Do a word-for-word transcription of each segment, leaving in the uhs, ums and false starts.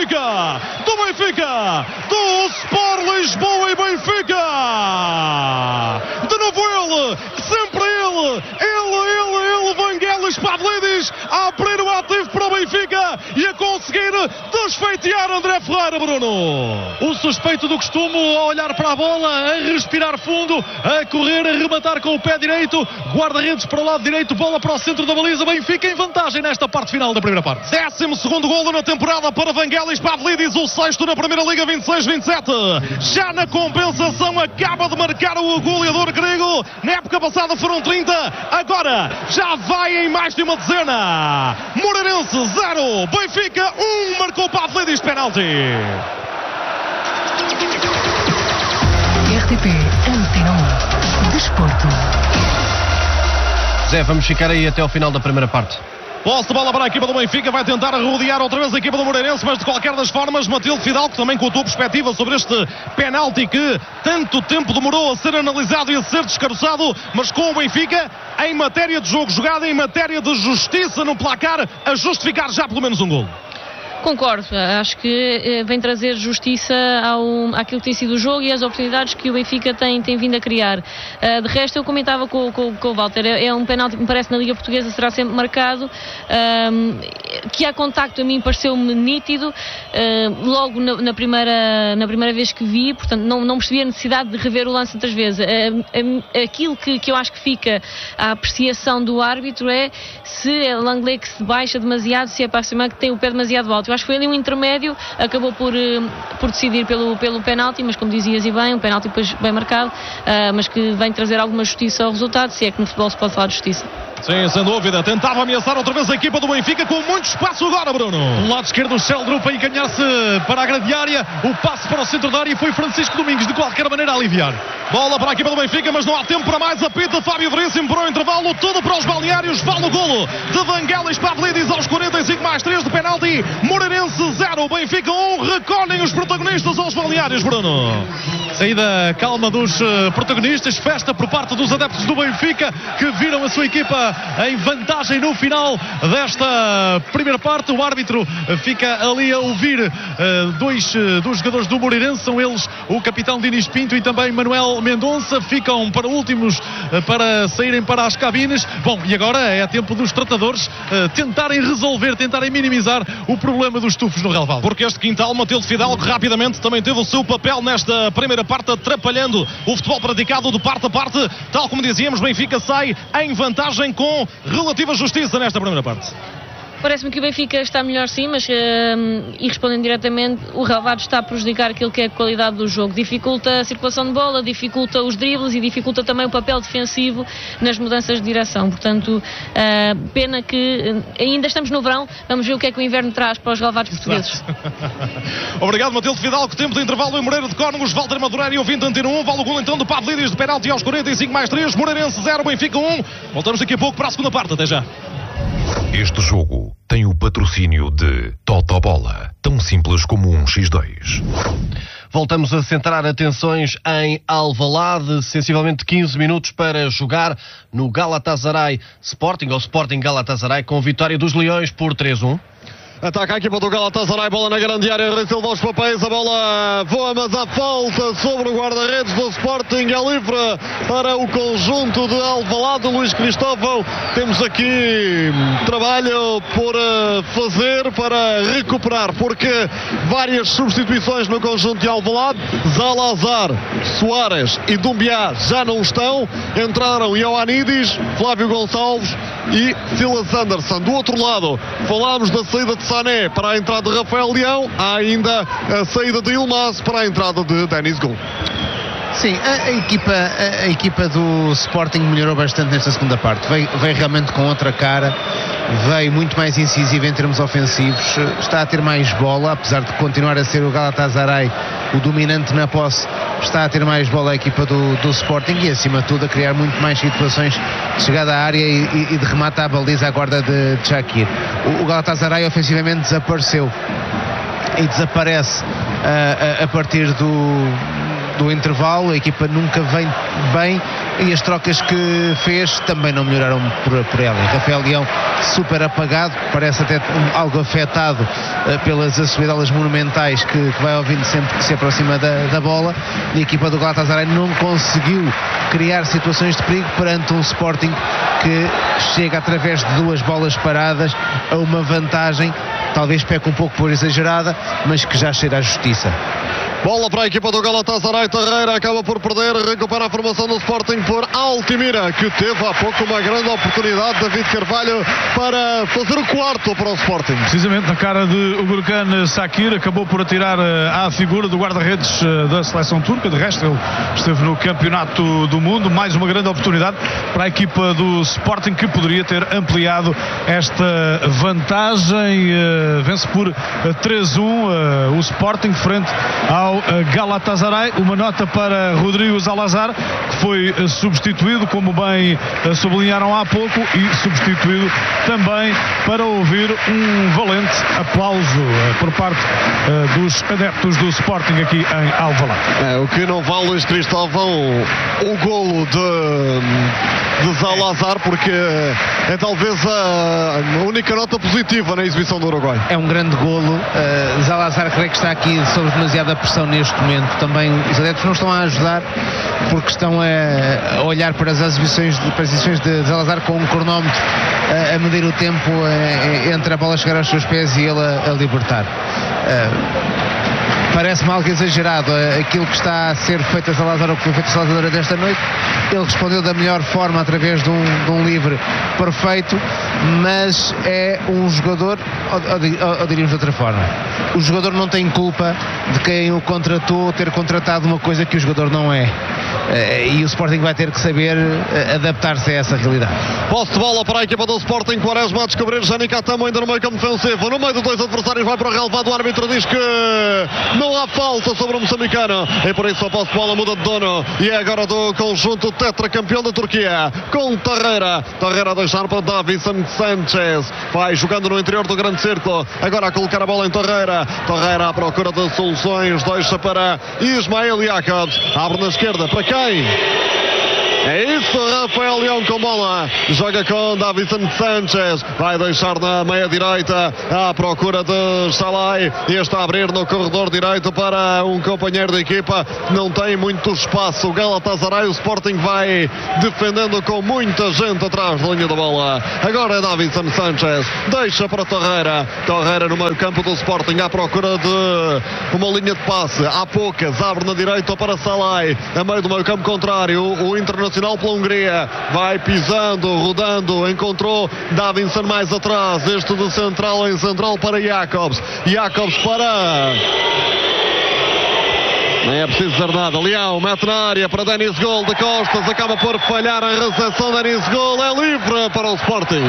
Benfica, do Benfica, do Sport Lisboa e Benfica. De novo ele, sempre ele, ele, ele, ele, Vangelis Pavlidis a abrir o ativo para o Benfica e a conseguir desfeitear André Ferreira, Bruno. O suspeito do costume a olhar para a bola, a respirar fundo, a correr, a rematar com o pé direito, guarda-redes para o lado direito, bola para o centro da baliza, Benfica em vantagem nesta parte final da primeira parte. Décimo segundo golo na temporada para Vangelis Pavlidis, o sexto na Primeira Liga, vinte e seis vinte e sete. Já na compensação acaba de marcar o goleador grego. Na época passada foram trinta, agora já vai em mais de uma dezena. Moreirense zero, Benfica um, marcou Pavlidis penalti. R T P Antena um Desporto. Zé, vamos ficar aí até ao final da primeira parte. Posse de bola para a equipa do Benfica, vai tentar rodear outra vez a equipa do Moreirense, mas de qualquer das formas, Matilde Fidalgo, também com a tua perspectiva sobre este penalti que tanto tempo demorou a ser analisado e a ser descaroçado, mas com o Benfica, em matéria de jogo jogado, em matéria de justiça no placar, a justificar já pelo menos um golo. Concordo, acho que eh, vem trazer justiça ao, àquilo que tem sido o jogo e às oportunidades que o Benfica tem, tem vindo a criar. Uh, de resto, eu comentava com, com, com o Walter, é, é um penalti que me parece na Liga Portuguesa será sempre marcado, uh, que há contacto a mim pareceu-me nítido, uh, logo na, na, primeira, na primeira vez que vi, portanto não, não percebi a necessidade de rever o lance outras vezes. Uh, uh, aquilo que, que eu acho que fica à apreciação do árbitro é se é Langley que se baixa demasiado, se é Passimã que tem o pé demasiado alto. Eu acho que foi ali um intermédio, acabou por, por decidir pelo, pelo penalti, mas como dizias e bem, um penalti depois bem marcado, uh, mas que vem trazer alguma justiça ao resultado, se é que no futebol se pode falar de justiça. Sim, sem dúvida. Tentava ameaçar outra vez a equipa do Benfica com muito espaço agora, Bruno. Do lado esquerdo, o Sheldrup a encaminhar-se para a grande área. O passe para o centro da área foi Francisco Domingos, de qualquer maneira a aliviar. Bola para a equipa do Benfica, mas não há tempo para mais. Apita Fábio Veríssimo para o intervalo. Tudo para os balneários. Vale o golo de Vangelis Pavlidis aos quarenta e cinco mais três de penalti. Moreirense zero, Benfica um. Recolhem os protagonistas aos balneários, Bruno. Saída calma dos uh, protagonistas. Festa por parte dos adeptos do Benfica, que viram a sua equipa em vantagem no final desta primeira parte. O árbitro fica ali a ouvir uh, dois uh, dos jogadores do Moreirense, são eles o capitão Dinis Pinto e também Manuel Mendonça. Ficam para últimos uh, para saírem para as cabines. Bom, e agora é tempo dos tratadores uh, tentarem resolver, tentarem minimizar o problema dos tufos no relvado. Porque este quintal, Matilde Fidalgo, rapidamente também teve o seu papel nesta primeira parte, atrapalhando o futebol praticado de parte a parte. Tal como dizíamos, Benfica sai em vantagem com relativa justiça nesta primeira parte. Parece-me que o Benfica está melhor sim, mas uh, e respondendo diretamente, o relvado está a prejudicar aquilo que é a qualidade do jogo. Dificulta a circulação de bola, dificulta os dribles e dificulta também o papel defensivo nas mudanças de direção. Portanto, uh, pena que uh, ainda estamos no verão, vamos ver o que é que o inverno traz para os relvados portugueses. Obrigado, Matilde Fidalgo. Tempo de intervalo em Moreira de Córregos. Walter Madureira e ouvinte Antena um. Vale o gol então de Pavlidis de penalti aos quarenta e cinco mais três. Moreirense zero, Benfica um. Voltamos daqui a pouco para a segunda parte. Até já. Este jogo tem o patrocínio de Totobola, tão simples como um xis dois. Voltamos a centrar atenções em Alvalade, sensivelmente quinze minutos para jogar no Galatasaray Sporting, ou Sporting Galatasaray, com vitória dos Leões por três a um. Ataca a equipa do Galatasaray, bola na grande área, Rei Silva aos papéis, a bola voa, mas há falta sobre o guarda-redes do Sporting, é livre para o conjunto de Alvalade. Luís Cristóvão, temos aqui trabalho por fazer para recuperar, porque várias substituições no conjunto de Alvalade. Zalazar, Soares e Dumbiá já não estão, entraram Ioannidis, Flávio Gonçalves e Silas Anderson. Do outro lado, falámos da saída de Sané para a entrada de Rafael Leão, há ainda a saída de Yilmaz para a entrada de Denis Goul. Sim, a, a, equipa, a, a equipa do Sporting melhorou bastante nesta segunda parte, veio, veio realmente com outra cara, veio muito mais incisivo em termos ofensivos, está a ter mais bola, apesar de continuar a ser o Galatasaray o dominante na posse, está a ter mais bola a equipa do, do Sporting e acima de tudo a criar muito mais situações de chegada à área e, e, e de remate à baliza à guarda de, de Shaqiri. O, o Galatasaray ofensivamente desapareceu e desaparece a, a, a partir do do intervalo, a equipa nunca vem bem e as trocas que fez também não melhoraram por, por ela. Rafael Leão super apagado, parece até um, algo afetado uh, pelas assobidalas monumentais que, que vai ouvindo sempre que se aproxima da, da bola, e a equipa do Galatasaray não conseguiu criar situações de perigo perante um Sporting que chega através de duas bolas paradas a uma vantagem, talvez peque um pouco por exagerada, mas que já cheira à justiça. Bola para a equipa do Galatasaray. Torreira acaba por perder, recupera a formação do Sporting por Altimira, que teve há pouco uma grande oportunidade, David Carvalho, para fazer o quarto para o Sporting. Precisamente na cara de Gürkan Sakir, acabou por atirar à figura do guarda-redes da seleção turca. De resto, ele esteve no Campeonato do Mundo. Mais uma grande oportunidade para a equipa do Sporting, que poderia ter ampliado esta vantagem. Vence por três a um o Sporting frente ao Galatasaray. Uma nota para Rodrigo Zalazar, que foi substituído, como bem sublinharam há pouco, e substituído também para ouvir um valente aplauso por parte dos adeptos do Sporting aqui em Alvalade. É, o que não vale, Luís Cristóvão, o golo de, de Zalazar, porque é talvez a única nota positiva na exibição do Uruguai. É um grande golo. uh, Zalazar creio que está aqui sob demasiada pressão neste momento. Também os adeptos não estão a ajudar, porque estão a olhar para as exibições de, para as exibições de Zalazar com um cronómetro a, a medir o tempo uh, entre a bola chegar aos seus pés e ele a, a libertar. Uh, Parece-me algo exagerado aquilo que está a ser feito a Zalazar, ou que foi feito a Zalazar desta noite. Ele respondeu da melhor forma através de um, de um livre perfeito, mas é um jogador, ou, ou, ou diríamos de outra forma, o jogador não tem culpa de quem o contratou ter contratado uma coisa que o jogador não é. E o Sporting vai ter que saber adaptar-se a essa realidade. Posse de bola para a equipa do Sporting. Quaresma a descobrir Jani Catamo ainda no meio campo defensivo. No meio de dois adversários, vai para o relevado. O árbitro diz que não há falta sobre o moçambicano, e por isso a posse de bola muda de dono, e é agora do conjunto tetracampeão da Turquia, com Torreira. Torreira a deixar para Davison Sanchez, vai jogando no interior do grande círculo, agora a colocar a bola em Torreira. Torreira à procura de soluções, deixa para Ismail Jacobs, abre na esquerda para quem? É isso, Rafael Leão com bola, joga com Davison Sanchez, vai deixar na meia direita à procura de Salai, e está a abrir no corredor direito para um companheiro de equipa, não tem muito espaço o Galatasaray. O Sporting vai defendendo com muita gente atrás da linha da bola. Agora é Davison Sanchez, deixa para Torreira, Torreira no meio campo do Sporting à procura de uma linha de passe, há poucas, abre na direita para Salai, a meio do meio campo contrário, o Internacional pela Hungria, vai pisando, rodando, encontrou Davinson mais atrás, este do central em central para Jacobs, Jacobs para... nem é preciso dizer nada, Leão mete na área para Denis Gol de costas, acaba por falhar a recepção. Denis Gol é livre para o Sporting.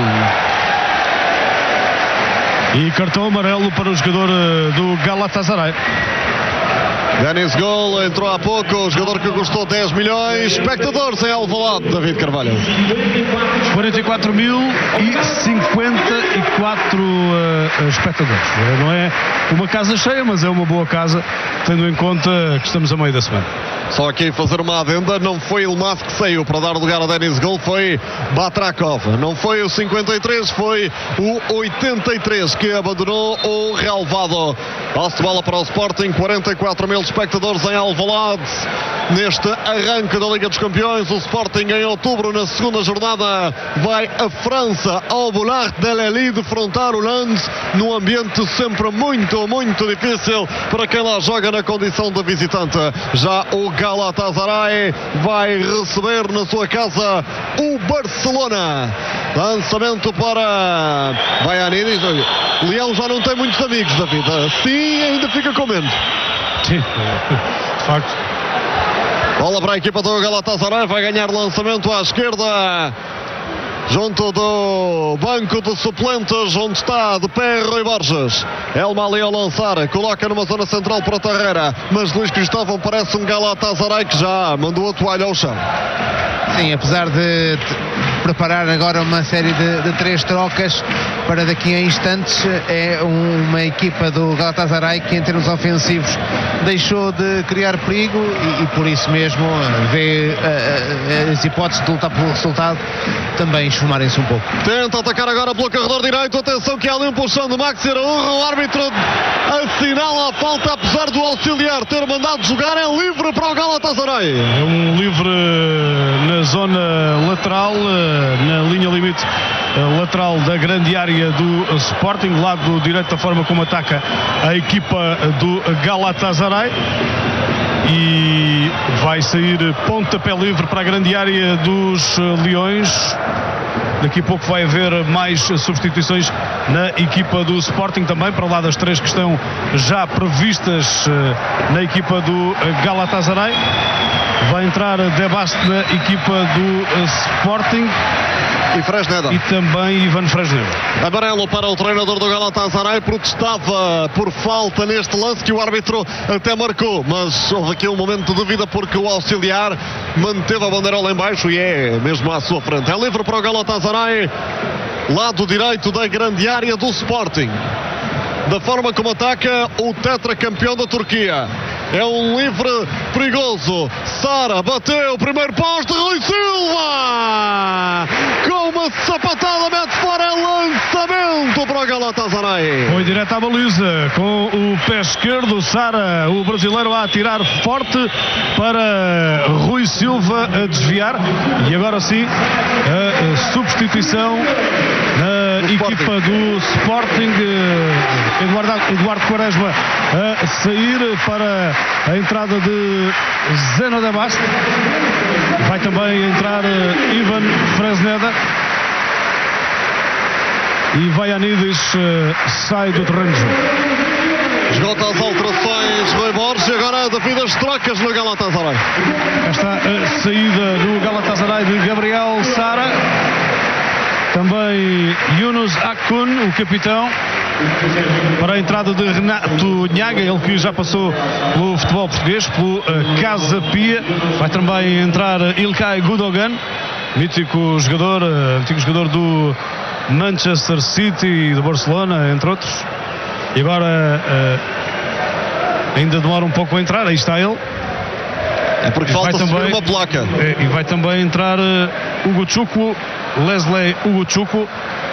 E cartão amarelo para o jogador do Galatasaray. Denis Gol entrou há pouco, o jogador que custou dez milhões. Espectadores em Alvalade, David Carvalho. quarenta e quatro mil e cinquenta e quatro uh, espectadores. Não é uma casa cheia, mas é uma boa casa, tendo em conta que estamos a meio da semana. Só aqui fazer uma adenda, não foi Ilmaz que saiu para dar lugar a Denis Gol, foi Batrakov. Não foi o cinquenta e três, foi o oitenta e três que abandonou o relvado. Passe de bola para o Sporting, quarenta e quatro mil espectadores em Alvalade. Neste arranque da Liga dos Campeões, o Sporting em outubro, na segunda jornada, vai a França, ao Boulard de Lely, defrontar o Lens, num ambiente sempre muito, muito difícil para quem lá joga na condição de visitante. Já o Galatasaray vai receber na sua casa o Barcelona. Lançamento para Baianini. Leão já não tem muitos amigos da vida. Sim, ainda fica com menos. Sim, de facto. Bola para a equipa do Galatasaray, vai ganhar lançamento à esquerda, junto do banco de suplentes, onde está de pé Rui Borges. Elma ali ao lançar, coloca numa zona central para Torreira, mas Luís Cristóvão parece um Galatasaray que já mandou a toalha ao chão. Sim, apesar de preparar agora uma série de, de três trocas para daqui a instantes. É uma equipa do Galatasaray que em termos ofensivos deixou de criar perigo e, e por isso mesmo vê uh, as hipóteses de lutar pelo resultado também esfumarem-se um pouco. Tenta atacar agora pelo corredor direito, atenção que há ali um puxão de Maxi Araújo, o árbitro assinala a falta apesar do auxiliar ter mandado jogar, é livre para o Galatasaray. É um livre na zona lateral, na linha limite lateral da grande área do Sporting, lado direito da forma como ataca a equipa do Galatasaray. E vai sair pontapé livre para a grande área dos Leões. Daqui a pouco vai haver mais substituições na equipa do Sporting também, para lá das três que estão já previstas na equipa do Galatasaray. Vai entrar Debast na equipa do Sporting. E Fresneda. E também Ivan Fresneda. Amarelo para o treinador do Galatasaray, protestava por falta neste lance que o árbitro até marcou, mas houve aqui um momento de dúvida porque o auxiliar manteve a bandeirola em baixo e é mesmo à sua frente. É livre para o Galatasaray, lado direito da grande área do Sporting. Da forma como ataca o tetracampeão da Turquia. É um livre perigoso. Sara bateu o primeiro poste. Rui Silva com uma sapatada mete fora, é lançamento para o Galatasaray. Foi direto à baliza com o pé esquerdo. Sara, o brasileiro, a atirar forte para Rui Silva a desviar. E agora sim a substituição na do equipa Sporting. do Sporting. Eduardo, Eduardo Quaresma a sair para a entrada de Zeno Debast. Vai também entrar Ivan Fresneda. E Vaianidis sai do terreno de jogo. Esgota as alterações Rui Borges e agora devido às trocas no Galatasaray. Esta a saída do Galatasaray de Gabriel Sara. Também Yunus Akun, o capitão, para a entrada de Renato Nhaga, ele que já passou pelo futebol português, pelo uh, Casa Pia. Vai também entrar Ilkay Gundogan, mítico jogador, uh, mítico jogador do Manchester City e do Barcelona, entre outros. E agora uh, ainda demora um pouco a entrar, aí está ele. É porque falta também uma placa. E vai também entrar uh, Hugo Chukwu, Leslie Hugo Chukwu,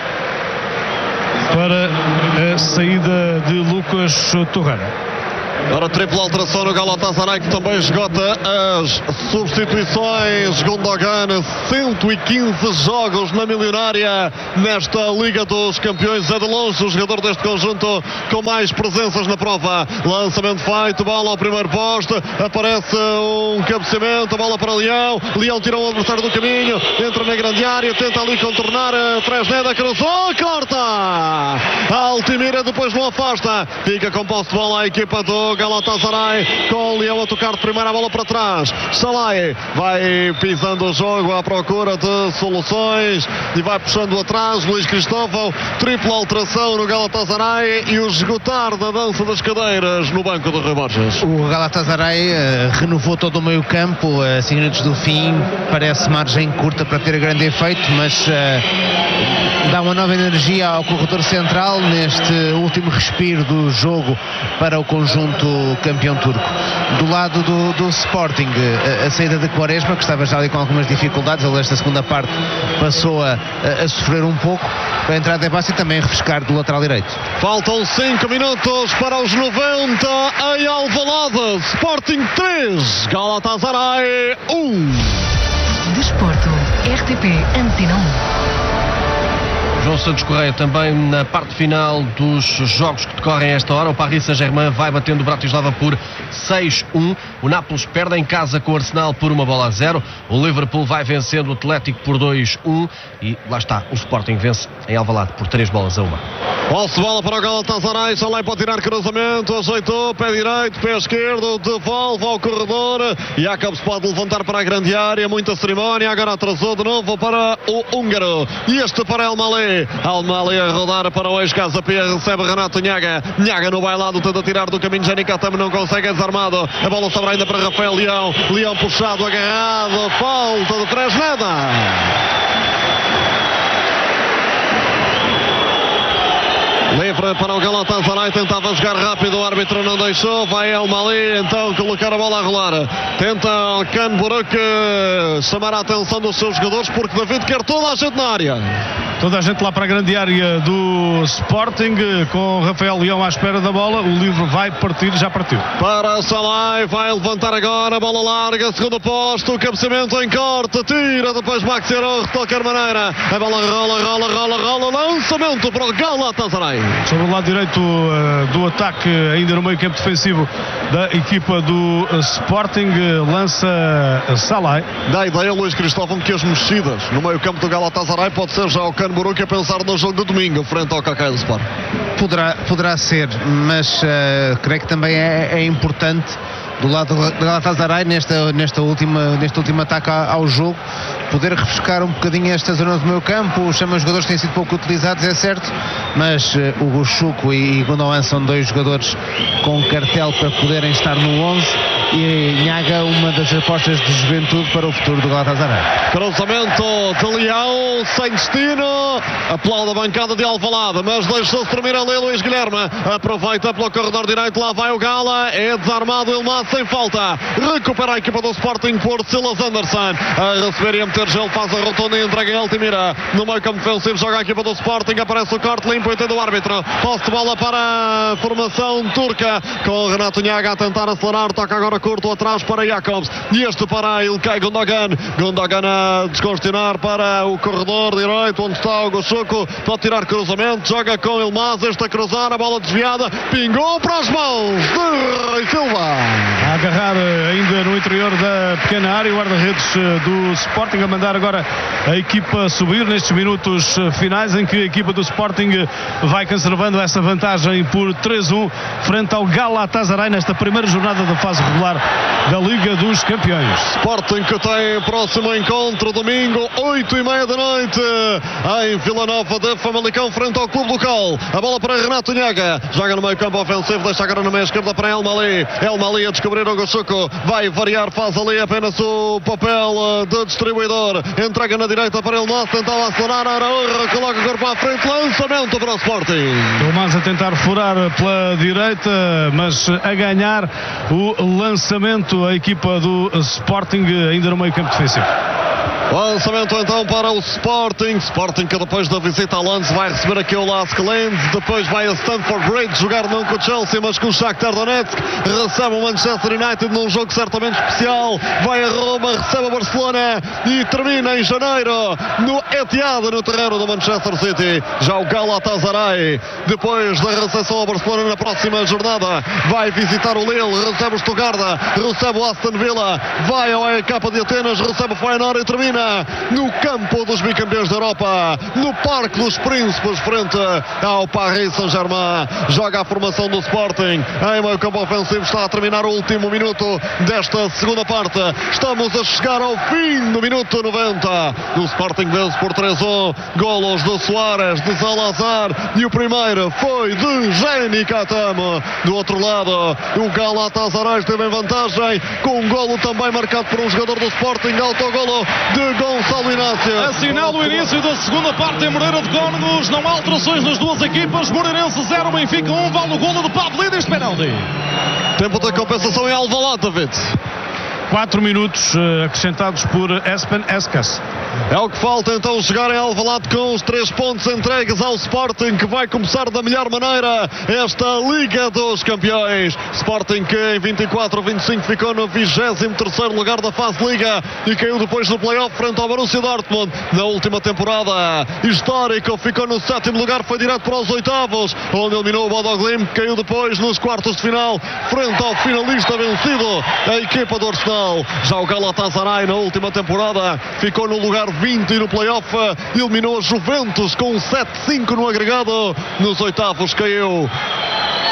para a saída de Lucas Torreira. Agora tripla alteração no Galatasaray, que também esgota as substituições. Gundogan, cento e quinze jogos na milionária nesta Liga dos Campeões. É de longe o jogador deste conjunto com mais presenças na prova. Lançamento feito, bola ao primeiro poste, aparece um cabeceamento, a bola para Leão. Leão tira o adversário do caminho, entra na grande área, tenta ali contornar. Fresneda cruzou, corta! Altimira depois não afasta, fica com posse de bola a equipa do Galatasaray, com o Leão a tocar de primeira, a bola para trás. Salai vai pisando o jogo à procura de soluções e vai puxando atrás. Luís Cristóvão, tripla alteração no Galatasaray e o esgotar da dança das cadeiras no banco do Rui Borges. O Galatasaray uh, renovou todo o meio campo, uh, cinco minutos do fim, parece margem curta para ter grande efeito, mas uh, dá uma nova energia ao corredor central neste último respiro do jogo para o conjunto campeão turco. Do lado do, do Sporting, a, a saída de Quaresma, que estava já ali com algumas dificuldades, ele esta segunda parte passou a, a, a sofrer um pouco, para entrar de base e também refrescar do lateral direito. Faltam cinco minutos para os noventa em Alvalade. Sporting três, Galatasaray um. Desporto, R T P Antena um. João Santos Correia também na parte final dos jogos que decorrem a esta hora. O Paris Saint-Germain vai batendo o Bratislava por seis a um. O Nápoles perde em casa com o Arsenal por uma bola a zero. O Liverpool vai vencendo o Atlético por dois a um. E lá está, o Sporting vence em Alvalade por três bolas a uma. Posse bola para o Galatasaray, Salai pode tirar cruzamento, ajeitou, pé direito, pé esquerdo, devolve ao corredor. Jakobs pode levantar para a grande área, muita cerimónia, agora atrasou de novo para o húngaro. E este para El Malé. El Malé a rodar para o ex-Casa Pia, recebe Renato Nhaga. Nhaga no bailado, tenta tirar do caminho, Jani Katam não consegue, é desarmado. A bola sobra ainda para Rafael Leão. Leão puxado, agarrado, falta de Fresneda. Livre para o Galatasaray, tentava jogar rápido, o árbitro não deixou, vai El Mali então colocar a bola a rolar. Tenta Alkan Buruk chamar a atenção dos seus jogadores, porque David quer toda a gente na área. Toda a gente lá para a grande área do Sporting, com Rafael Leão à espera da bola. O livro vai partir, já partiu. Para Salai, vai levantar agora, bola larga, segundo posto, o cabeceamento em corte, tira depois Maxi Arrojo, de qualquer maneira. A bola rola, rola, rola, rola, lançamento para o Galatasaray. Sobre o lado direito uh, do ataque, ainda no meio campo defensivo da equipa do uh, Sporting, uh, lança uh, Salai. Dá a ideia, Luís Cristóvão, que as mexidas no meio campo do Galatasaray pode ser já o Alkan Buruk a pensar no jogo de domingo, frente ao Kakai do Sport. Poderá, poderá ser, mas uh, creio que também é, é importante do lado do Galatasaray nesta, nesta última, neste último ataque ao jogo, poder refrescar um bocadinho esta zona do meio campo. Os jogadores têm sido pouco utilizados, é certo, mas uh, Hugo Chuco e Gundogan são dois jogadores com cartel para poderem estar no onze, e Nhaga uma das apostas de juventude para o futuro do Galatasaray. Cruzamento de Leão, sem destino, aplaude a bancada de Alvalade, mas deixou-se terminar ali Luís Guilherme, aproveita pelo corredor direito, lá vai o Gala, é desarmado Ilmaz sem falta, recupera a equipa do Sporting por Silas Anderson, a receber e a meter gelo, faz a rotunda e entrega a Altimira, no meio campo defensivo joga a equipa do Sporting, aparece o corte limpo, entende o árbitro, posse de bola para a formação turca, com o Renato Nhaga a tentar acelerar, toca agora curto atrás para Jacobs, e este para Ilkay Gundogan, Gundogan a desconstinar para o corredor direito, onde está o Gochuco, pode tirar cruzamento, joga com Ilmaz, este a cruzar, a bola desviada, pingou para as mãos de Rui Silva. A agarrar ainda no interior da pequena área, o guarda-redes do Sporting a mandar agora a equipa subir nestes minutos finais, em que a equipa do Sporting vai conservando essa vantagem por três a um frente ao Galatasaray nesta primeira jornada da fase regular da Liga dos Campeões. Sporting que tem próximo encontro domingo, oito e meia da noite, em Vila Nova de Famalicão, frente ao clube local. A bola para Renato Nhaga, joga no meio campo ofensivo, deixa agora na meia esquerda para El Mali. El Mali a descobrir o Gochuco, vai variar, faz ali apenas o papel de distribuidor, entrega na direita para El Mas, tentava acelerar, Araújo coloca o corpo à frente, lançamento para o Sporting. El Mas a tentar furar pela direita, mas a ganhar o lançamento a equipa do Sporting, ainda no meio campo defensivo. Lançamento então para o Sporting. Sporting que depois da visita a Lens vai receber aqui o Lask Linz, depois vai a Stamford Bridge jogar não com o Chelsea mas com o Shakhtar Donetsk, recebe o Manchester United num jogo certamente especial, vai a Roma, recebe a Barcelona e termina em janeiro no Etihad, no terreno do Manchester City. Já o Galatasaray, depois da recepção ao Barcelona na próxima jornada, vai visitar o Lille, recebe o Stuttgart, recebe o Aston Villa, vai ao A E K de Atenas, recebe o Feyenoord e termina no campo dos bicampeões da Europa, no Parque dos Príncipes, frente ao Paris Saint-Germain. Joga a formação do Sporting em meio campo ofensivo, está a terminar o último minuto desta segunda parte, estamos a chegar ao fim do minuto noventa. O Sporting vence por três a um, golos de Soares, de Salazar, e o primeiro foi de Geni Katamo. Do outro lado, o Galatasaray esteve em vantagem, com um golo também marcado por um jogador do Sporting, autogolo de Gonçalo Inácio. Assinala o início da segunda parte em Moreira de Cónegos, não há alterações nas duas equipas. Moreirense zero, Benfica um, vale o golo de Pavlidis, penalti. Tempo de compensação em Alvalade, David. quatro minutos uh, acrescentados por Espen Escas. É o que falta então chegar em Alvalade com os três pontos entregues ao Sporting, que vai começar da melhor maneira esta Liga dos Campeões. Sporting que em vinte e quatro a vinte e cinco ficou no vigésimo terceiro lugar da fase Liga e caiu depois no play-off frente ao Borussia Dortmund. Na última temporada histórica ficou no sétimo lugar, foi direto para os oitavos, onde eliminou o Bodo Glimt, caiu depois nos quartos de final frente ao finalista vencido, a equipa do Arsenal. Já o Galatasaray na última temporada ficou no lugar vinte no play-off, eliminou a Juventus com um sete a cinco no agregado. Nos oitavos caiu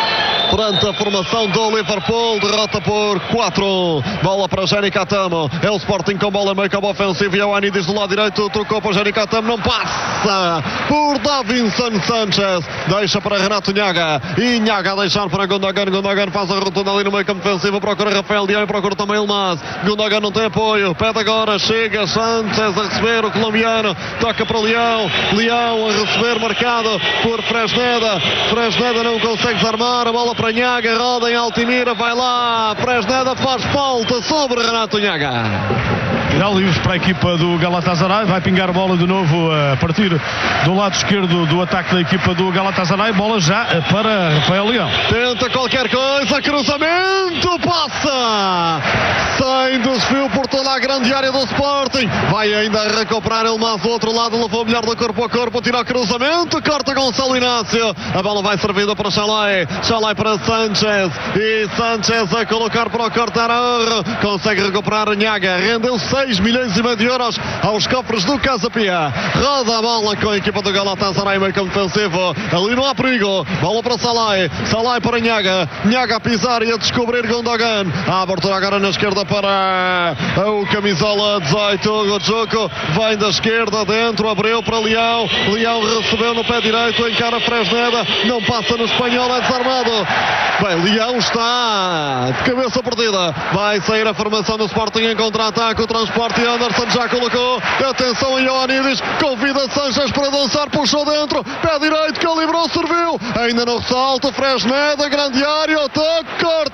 perante a formação do Liverpool. Derrota por quatro. Bola para Jani Catamo. É o Sporting com bola meio campo ofensivo. E é o Anides do lado direito. Trocou para Jani Catamo. Não passa por Davinson Sanchez. Deixa para Renato Nhaga. E Nhaga a deixar para Gundogan. Gundogan faz a rotunda ali no meio campo ofensivo. Procura Rafael Leão e procura também Elmas. Gundogan não tem apoio. Pede agora. Chega Sanchez a receber o colombiano. Toca para Leão. Leão a receber, marcado por Fresneda. Fresneda não consegue desarmar. A bola para Nhaga. Roda em Altimira. Vai lá. Fresneda faz falta sobre Renato Nhaga. Tirar livres para a equipa do Galatasaray. Vai pingar bola de novo a partir do lado esquerdo do ataque da equipa do Galatasaray. Bola já para Rafael Leão. Tenta qualquer coisa. Cruzamento. Passa. Sem desfio por toda a grande área do Sporting. Vai ainda recuperar Elmas do outro lado. Levou melhor do corpo a corpo. Tira o cruzamento. Corta Gonçalo Inácio. A bola vai servida para Chalai. Chalai para Sanchez. E Sanchez a colocar para o Cortarauro. Consegue recuperar Nhaga. Rendeu seis milhões e meio de euros aos cofres do Casa Pia. Roda a bola com a equipa do Galatasaray, meio campo defensivo. Ali não há perigo. Bola para Salai. Salai para Nhaga. Nhaga a pisar e a descobrir Gundogan. A abertura agora na esquerda para o camisola dezoito. O Djoco vem da esquerda dentro. Abriu para Leão. Leão recebeu no pé direito. Encara Fresneda. Não passa no espanhol. É desarmado. Bem, Leão está de cabeça perdida. Vai sair a formação do Sporting em contra-ataque. O transporte Anderson já colocou. Atenção a Ioannidis. Convida Sanchez para dançar. Puxou dentro. Pé direito. Calibrou. Serviu. Ainda no ressalto. Fresneda. Grande área. Toque.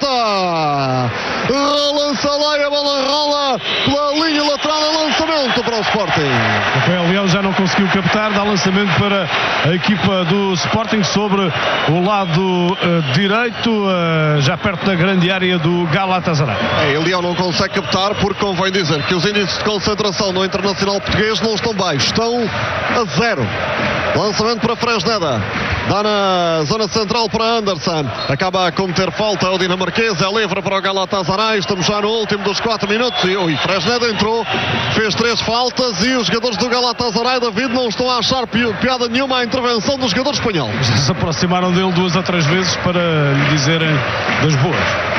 Corta. Rola Salai. A bola rola pela linha lateral. Lançamento para o Sporting. Rafael Leão já não conseguiu captar. Dá lançamento para a equipa do Sporting sobre o lado uh, direito. Uh, já perto da grande área do Galatasaray. É, o Leão não consegue captar porque convém dizer que os índices de concentração no Internacional Português não estão baixos, estão a zero. Lançamento para Fresneda. Dá na zona central para Anderson. Acaba a cometer falta o dinamarquês. É livre para o Galatasaray. Estamos já no último dos quatro minutos. E o Fresneda entrou, fez três faltas. E os jogadores do Galatasaray, David, não estão a achar pi- piada nenhuma à intervenção do jogador espanhol. Se aproximaram dele duas ou três vezes para lhe dizerem das boas.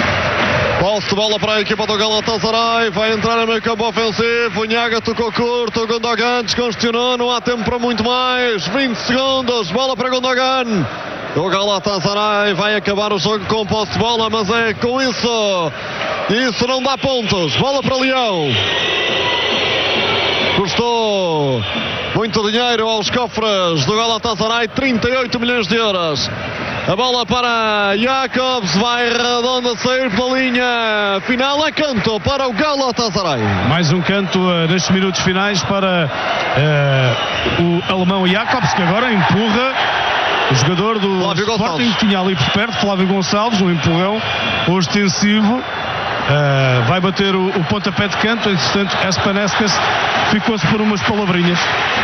Posse de bola para a equipa do Galatasaray. Vai entrar no meio campo ofensivo. Nhaga tocou curto. Gundogan descongestionou. Não há tempo para muito mais. vinte segundos. Bola para Gundogan. O Galatasaray vai acabar o jogo com posse de bola, mas é com isso. Isso não dá pontos. Bola para Leão. Custou muito dinheiro aos cofres do Galatasaray. trinta e oito milhões de euros. A bola para Jacobs, vai redonda sair pela linha final. É canto para o Galatasaray. Mais um canto uh, nestes minutos finais para uh, o alemão Jacobs, que agora empurra o jogador do Flávio Sporting, Gonçalves. que tinha ali por perto, Flávio Gonçalves, um empurrão ostensivo. Uh, vai bater o, o pontapé de canto. Entretanto, Espanescas ficou-se por umas palavrinhas.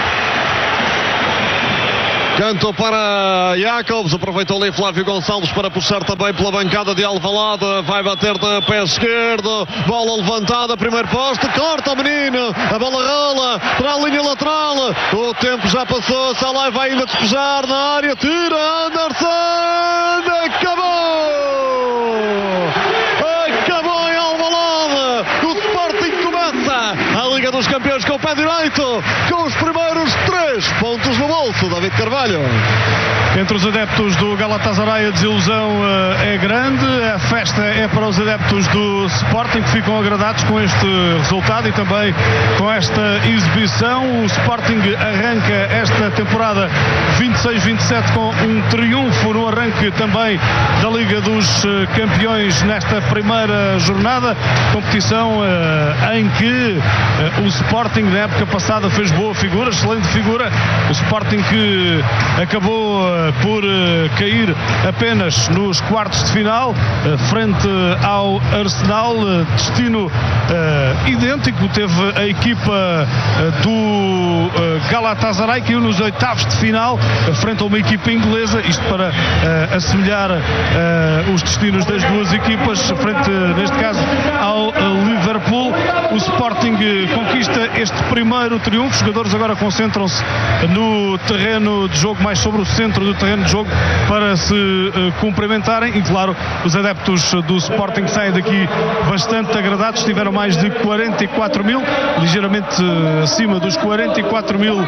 Canto para Jacobs, aproveitou ali Flávio Gonçalves para puxar também pela bancada de Alvalade, vai bater de pé esquerdo, bola levantada, primeiro poste, corta o menino, a bola rola para a linha lateral, o tempo já passou, Salai vai ainda despejar na área, tira Anderson, acabou! Acabou em Alvalade, o Sporting começa a Liga dos Campeões com o pé direito, com os primeiros três pontos no bolso, David Carvalho. Entre os adeptos do Galatasaray a desilusão uh, é grande, a festa é para os adeptos do Sporting, que ficam agradados com este resultado e também com esta exibição. O Sporting arranca esta temporada vinte e seis vinte e sete com um triunfo no arranque também da Liga dos uh, Campeões nesta primeira jornada, competição uh, em que uh, o Sporting na época passada fez boa figura, excelente figura. O Sporting que acabou uh, por uh, cair apenas nos quartos de final uh, frente ao Arsenal, uh, destino uh, idêntico teve a equipa uh, do uh, Galatasaray, caiu nos oitavos de final frente a uma equipa inglesa, isto para uh, assemelhar uh, os destinos das duas equipas, frente, neste caso, ao uh, Liverpool. O Sporting uh, conquista este primeiro triunfo. Os jogadores agora concentram-se no terreno de jogo, mais sobre o centro do terreno de jogo, para se uh, cumprimentarem, e claro, os adeptos do Sporting saem daqui bastante agradados. Tiveram mais de quarenta e quatro mil, ligeiramente uh, acima dos quarenta e quatro mil uh,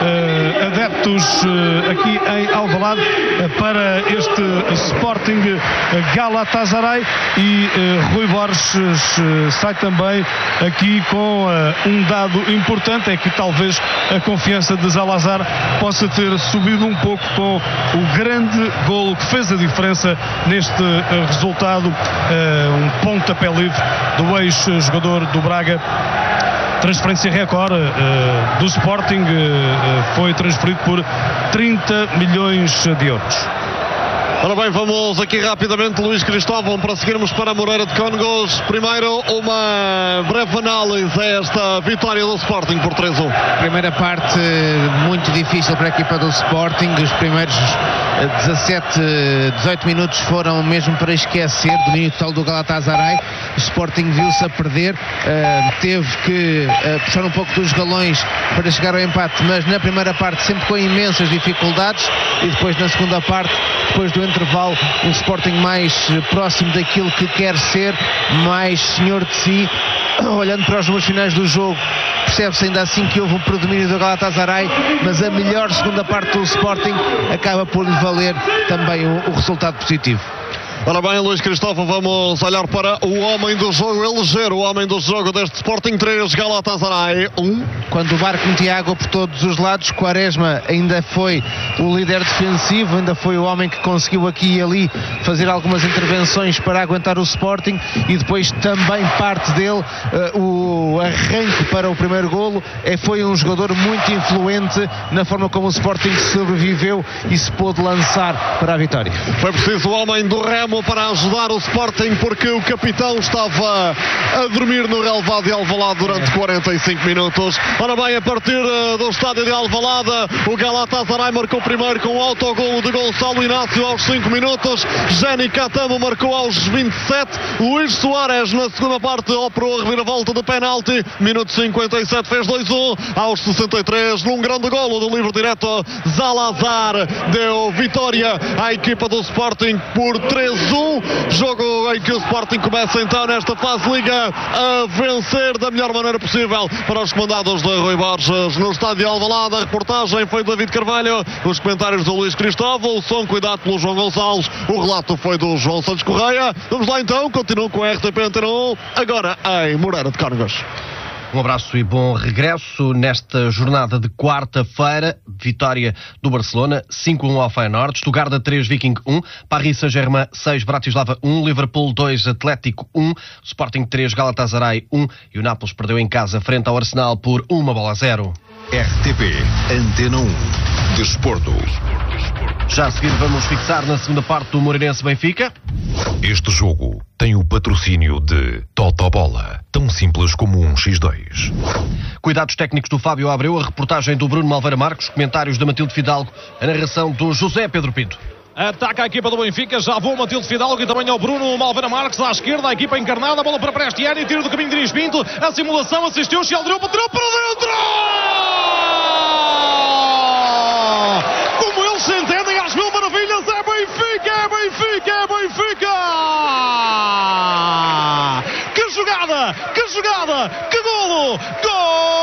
adeptos uh, aqui em Alvalade uh, para este Sporting uh, Galatasaray. E uh, Rui Borges uh, sai também aqui com uh, um dado importante, é que talvez a confiança de Zalazar possa ter subido um pouco com o grande golo que fez a diferença neste uh, resultado, uh, um pontapé livre do ex-jogador do Braga. Transferência recorde uh, do Sporting, uh, foi transferido por trinta milhões de euros. Ora bem, vamos aqui rapidamente, Luís Cristóvão, para seguirmos para Moreira de Cónegos. Primeiro, uma breve análise a esta vitória do Sporting por três a um. Primeira parte muito difícil para a equipa do Sporting. Os primeiros dezassete, dezoito minutos foram mesmo para esquecer. Domínio total do Galatasaray. O Sporting viu-se a perder, uh, teve que uh, puxar um pouco dos galões para chegar ao empate, mas na primeira parte sempre com imensas dificuldades, e depois na segunda parte, depois do intervalo, um Sporting mais próximo daquilo que quer ser, mais senhor de si. Olhando para os números finais do jogo, percebe-se ainda assim que houve um predomínio do Galatasaray, mas a melhor segunda parte do Sporting acaba por lhe valer também o, o resultado positivo. Ora bem, Luís Cristóvão, vamos olhar para o homem do jogo, eleger o homem do jogo deste Sporting três, Galatasaray um. Quando o barco metia água por todos os lados, Quaresma ainda foi o líder defensivo, ainda foi o homem que conseguiu aqui e ali fazer algumas intervenções para aguentar o Sporting, e depois também parte dele, uh, o arranque para o primeiro golo. É, foi um jogador muito influente na forma como o Sporting sobreviveu e se pôde lançar para a vitória. Foi preciso o homem do remo para ajudar o Sporting, porque o capitão estava a dormir no relvado de Alvalade durante quarenta e cinco minutos. Ora bem, a partir do estádio de Alvalade, o Galatasaray marcou primeiro com o autogolo de Gonçalo Inácio aos cinco minutos. Jenny Catamo marcou aos vinte e sete. Luís Soares na segunda parte operou a reviravolta de penalti. Minuto cinquenta e sete fez dois a um. Aos sessenta e três, num grande golo do livre direto, Zalazar deu vitória à equipa do Sporting por três a um. Jogo em que o Sporting começa então nesta fase liga a vencer da melhor maneira possível para os comandados de Rui Borges no estádio de Alvalade. A reportagem foi do David Carvalho, os comentários do Luís Cristóvão, o som cuidado pelo João Gonçalves, o relato foi do João Santos Correia. Vamos lá então, continuam com a R T P Antena um, agora em Moreira de Cónegos. Um abraço e bom regresso nesta jornada de quarta-feira. Vitória do Barcelona, cinco a um ao Feyenoord. Stuttgart três, Viking um. Paris Saint-Germain seis, Bratislava um. Liverpool dois, Atlético um. Sporting três, Galatasaray um. E o Nápoles perdeu em casa frente ao Arsenal por uma bola a zero. R T P Antena um. Desporto. Já a seguir vamos fixar na segunda parte do Moreirense Benfica. Este jogo tem o patrocínio de Totobola, tão simples como um xis dois. Cuidados técnicos do Fábio Abreu, a reportagem do Bruno Malveira Marcos, comentários da Matilde Fidalgo, a narração do José Pedro Pinto. Ataca a equipa do Benfica, já voa o Matilde Fidalgo e também ao Bruno Malveira Marques à esquerda, a equipa encarnada, bola para Prestiani, tiro do caminho de Dias Pinto, a simulação, assistiu, Sheldreu, bateu para dentro! Como eles se entendem às mil maravilhas, é Benfica, é Benfica, é Benfica! Que jogada, que jogada, que golo, gol!